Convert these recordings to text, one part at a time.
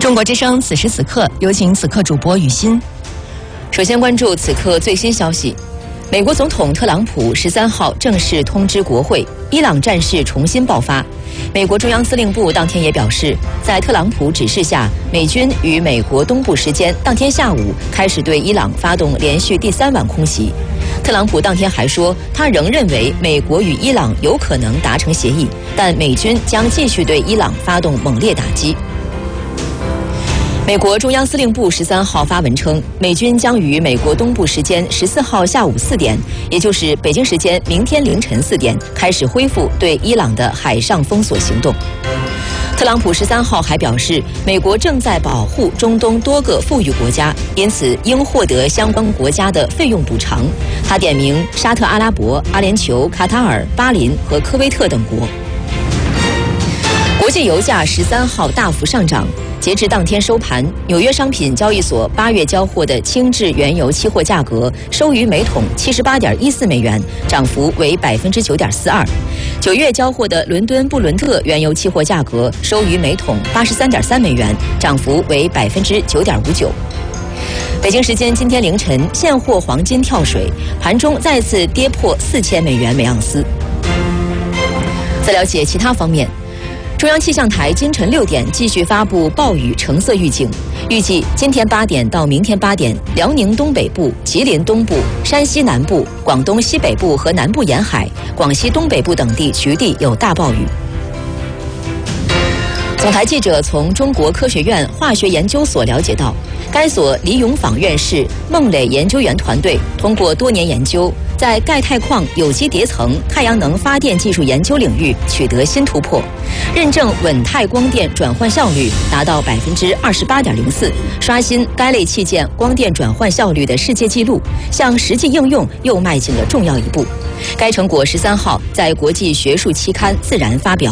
中国之声此时此刻，有请此刻主播雨欣。首先关注此刻最新消息：美国总统特朗普13号正式通知国会，伊朗战事重新爆发。美国中央司令部当天也表示，在特朗普指示下，美军于美国东部时间当天下午开始对伊朗发动连续第3晚空袭。特朗普当天还说，他仍认为美国与伊朗有可能达成协议，但美军将继续对伊朗发动猛烈打击。美国中央司令部13号发文称，美军将于美国东部时间14号下午4点，也就是北京时间明天凌晨4点，开始恢复对伊朗的海上封锁行动。特朗普13号还表示，美国正在保护中东多个富裕国家，因此应获得相关国家的费用补偿。他点名沙特阿拉伯、阿联酋、卡塔尔、巴林和科威特等国。国际油价13号大幅上涨，截至当天收盘，纽约商品交易所8月交货的轻质原油期货价格收于每桶78.14美元，涨幅为9.42%。9月交货的伦敦布伦特原油期货价格收于每桶83.3美元，涨幅为9.59%。北京时间今天凌晨，现货黄金跳水，盘中再次跌破4000美元每盎司。再了解其他方面。中央气象台今晨6点继续发布暴雨橙色预警，预计今天8点到明天8点，辽宁东北部、吉林东部、山西南部、广东西北部和南部沿海、广西东北部等地局地有大暴雨。总台记者从中国科学院化学研究所了解到，该所李永坊院士、孟磊研究员团队通过多年研究，在钙钛矿有机叠层太阳能发电技术研究领域取得新突破，认证稳态光电转换效率达到28.04%，刷新该类器件光电转换效率的世界纪录，向实际应用又迈进了重要一步。该成果13号在国际学术期刊《自然》发表。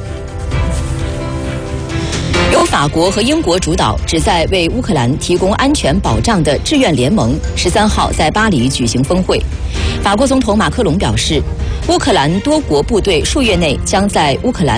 由法国和英国主导，旨在为乌克兰提供安全保障的志愿联盟13号在巴黎举行峰会。法国总统马克龙表示，乌克兰多国部队数月内将在乌克兰